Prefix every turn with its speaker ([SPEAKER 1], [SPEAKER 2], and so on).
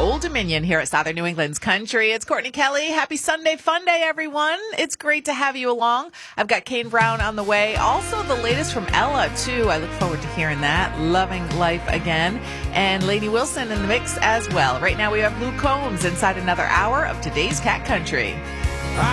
[SPEAKER 1] Old Dominion here at Southern New England's Country. It's Courtney Kelly. Happy Sunday Fun Day, everyone. It's great to have you along. I've got Kane Brown on the way. Also, the latest from Ella, too. I look forward to hearing that. Loving life again. And Lady Wilson in the mix as well. Right now, we have Luke Combs inside another hour of today's Cat Country.